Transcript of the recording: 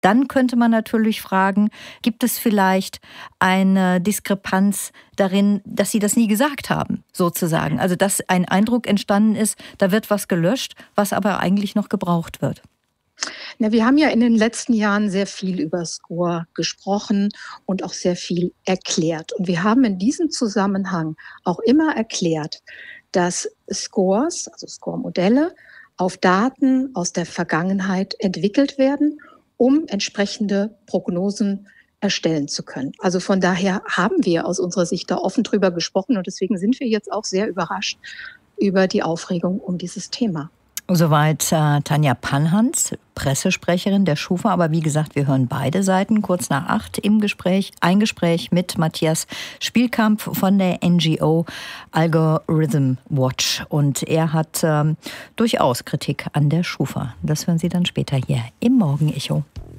Dann könnte man natürlich fragen, gibt es vielleicht eine Diskrepanz darin, dass Sie das nie gesagt haben, sozusagen? Also dass ein Eindruck entstanden ist, da wird was gelöscht, was aber eigentlich noch gebraucht wird. Na, wir haben ja in den letzten Jahren sehr viel über Score gesprochen und auch sehr viel erklärt. Und wir haben in diesem Zusammenhang auch immer erklärt, dass Scores, also Score-Modelle, auf Daten aus der Vergangenheit entwickelt werden, um entsprechende Prognosen erstellen zu können. Also von daher haben wir aus unserer Sicht da offen drüber gesprochen und deswegen sind wir jetzt auch sehr überrascht über die Aufregung um dieses Thema. Soweit Tanja Panhans, Pressesprecherin der Schufa. Aber wie gesagt, wir hören beide Seiten kurz nach 8 im Gespräch. Ein Gespräch mit Matthias Spielkamp von der NGO Algorithm Watch. Und er hat durchaus Kritik an der Schufa. Das hören Sie dann später hier im Morgenecho.